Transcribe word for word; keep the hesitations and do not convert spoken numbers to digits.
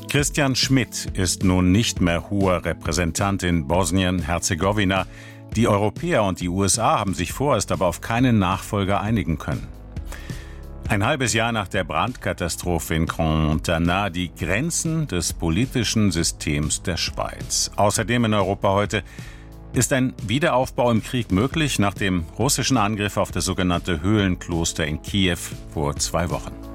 Christian Schmidt ist nun nicht mehr hoher Repräsentant in Bosnien-Herzegowina. Die Europäer und die U S A haben sich vorerst aber auf keinen Nachfolger einigen können. Ein halbes Jahr nach der Brandkatastrophe in Crans-Montana die Grenzen des politischen Systems der Schweiz. Außerdem in Europa heute: Ist ein Wiederaufbau im Krieg möglich nach dem russischen Angriff auf das sogenannte Höhlenkloster in Kiew vor zwei Wochen?